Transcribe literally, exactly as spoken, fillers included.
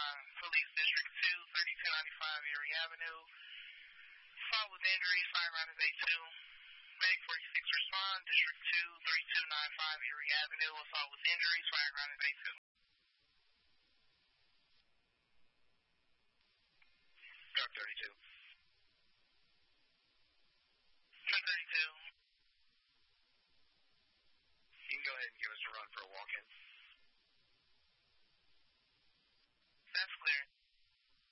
Police District two, thirty-two ninety-five Erie Avenue. Assault with injuries, firearm is A two. Mag forty-six respond, District two, thirty-two ninety-five Erie Avenue. Assault with injuries, firearm is A two.